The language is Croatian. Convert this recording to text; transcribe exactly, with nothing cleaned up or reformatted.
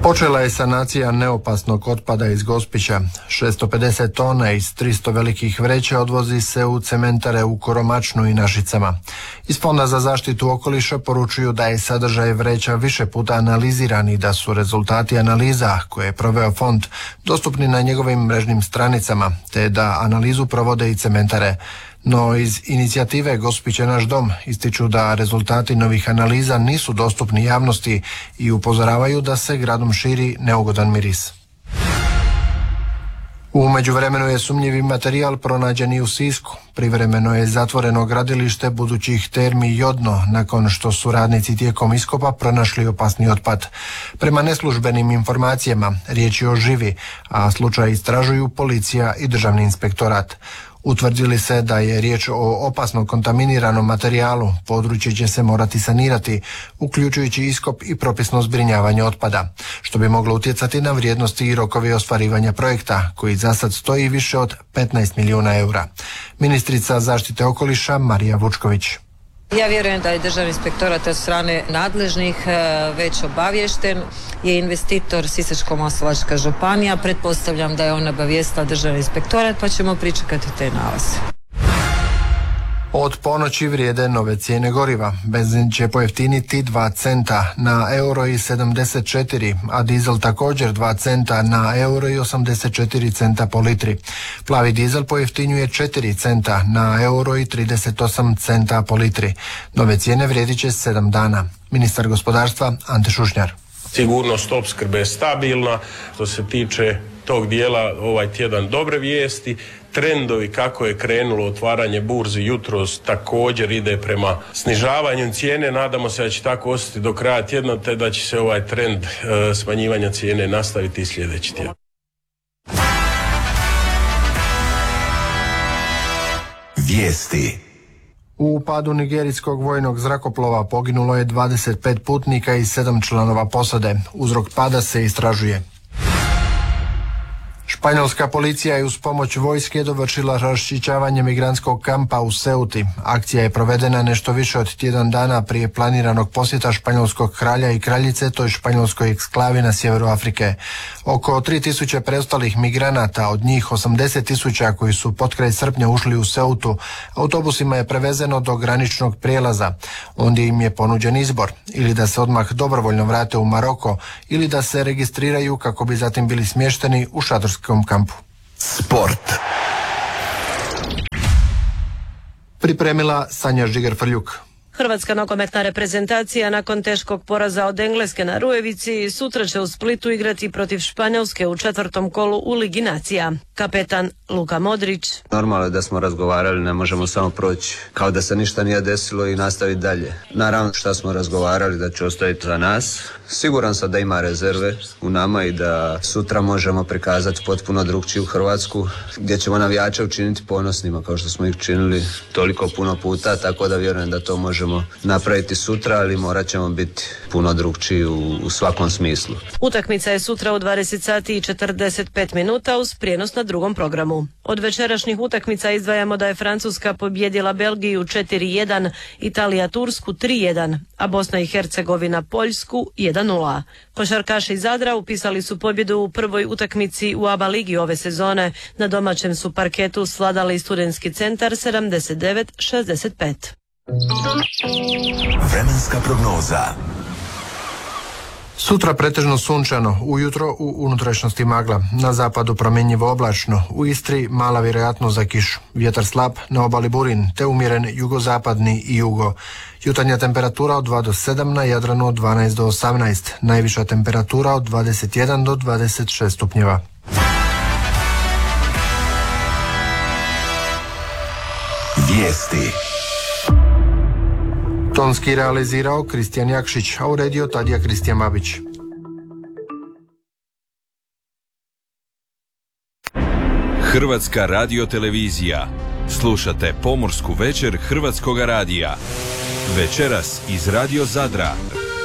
Počela je sanacija neopasnog otpada iz Gospića. šesto pedeset tona iz tristo velikih vreća odvozi se u cementare u Koromačnu i Našicama. Iz Fonda za zaštitu okoliša poručuju da je sadržaj vreća više puta analiziran i da su rezultati analiza koje je proveo fond dostupni na njegovim mrežnim stranicama, te da analizu provode i cementare. No iz inicijative Gospić je naš dom ističu da rezultati novih analiza nisu dostupni javnosti i upozoravaju da se gradom širi neugodan miris. U međuvremenu je sumnjivi materijal pronađen i u Sisku. Privremeno je zatvoreno gradilište budućih termi Jodno nakon što su radnici tijekom iskopa pronašli opasni otpad. Prema neslužbenim informacijama riječ je o živi, a slučaj istražuju policija i državni inspektorat. Utvrdili se da je riječ o opasno kontaminiranom materijalu, područje će se morati sanirati, uključujući iskop i propisno zbrinjavanje otpada, što bi moglo utjecati na vrijednosti i rokovi ostvarivanja projekta, koji za sad stoji više od petnaest milijuna eura. Ministrica zaštite okoliša Marija Vučković. Ja vjerujem da je državni inspektorat od strane nadležnih već obaviješten, je investitor Sisačko-moslavačka županija, pretpostavljam da je on obavijestila državni inspektorat, pa ćemo pričekati te nalaze. Od ponoći vrijede nove cijene goriva. Benzin će pojeftiniti dva centa na euro i sedamdeset četiri, a dizel također dva centa na euro i osamdeset četiri centa po litri. Plavi dizel pojeftinjuje četiri centa na euro i trideset osam centa po litri. Nove cijene vrijedit će sedam dana. Ministar gospodarstva Ante Šušnjar. Sigurnost opskrbe je stabilna. Što se tiče tog dijela, ovaj tjedan dobre vijesti. Trendovi kako je krenulo otvaranje burzi jutros također ide prema snižavanju cijene. Nadamo se da će tako ostati do kraja tjedna, te da će se ovaj trend e, smanjivanja cijene nastaviti i sljedeći tjedan. Vijesti. U padu nigerijskog vojnog zrakoplova poginulo je dvadeset pet putnika i sedam članova posade. Uzrok pada se istražuje. Španjolska policija je uz pomoć vojske dovršila raščišćavanje migrantskog kampa u Ceuti. Akcija je provedena nešto više od tjedan dana prije planiranog posjeta španjolskog kralja i kraljice toj španjolskoj eksklavi na sjeveru Afrike. Oko tri tisuće preostalih migranata, od njih osamdeset tisuća koji su potkraj srpnja ušli u Ceutu, autobusima je prevezeno do graničnog prijelaza. Ondje im je ponuđen izbor, ili da se odmah dobrovoljno vrate u Maroko, ili da se registriraju kako bi zatim bili smješteni u šatorskom kampu. Sport. Pripremila Sanja Žiger-Frljuk. Hrvatska nogometna reprezentacija nakon teškog poraza od Engleske na Rujevici sutra će u Splitu igrati protiv Španjolske u četvrtom kolu u Ligi nacija. Kapetan Luka Modrić. Normalno je da smo razgovarali, ne možemo samo proći kao da se ništa nije desilo i nastaviti dalje. Naravno šta smo razgovarali da će ostaviti za nas. Siguran sam da ima rezerve u nama i da sutra možemo prikazati potpuno drugčiju Hrvatsku, gdje ćemo navijače učiniti ponosnima kao što smo ih činili toliko puno puta, tako da vjerujem da to možemo napraviti sutra, ali morat ćemo biti puno drugčiji u, u svakom smislu. Utakmica je sutra u dvadeset sati i četrdeset pet minuta uz prijenos na drugom programu. Od večerašnjih utakmica izdvajamo da je Francuska pobjedila Belgiju četiri jedan, Italija Tursku tri jedan, a Bosna i Hercegovina Poljsku jedan nula. Košarkaši iz Zadra upisali su pobjedu u prvoj utakmici u A B A ligi ove sezone. Na domaćem su parketu svladali Studentski centar sedamdeset devet šezdeset pet. Vremenska prognoza. Sutra pretežno sunčano, ujutro u unutrašnjosti magla, na zapadu promjenjivo oblačno, u Istri mala vjerojatnost za kišu, vjetar slab, na obali burin, te umjeren jugozapadni i jugo. Jutarnja temperatura od dva do sedam, na Jadranu od dvanaest do osamnaest, najviša temperatura od dvadeset jedan do dvadeset šest stupnjeva. Vijesti. Tonski realizirao Kristijan Jakšić, a uredio Tadija Kristijan Babić. Hrvatska radiotelevizija. Slušate Pomorsku večer Hrvatskoga radija. Večeras iz Radio Zadra.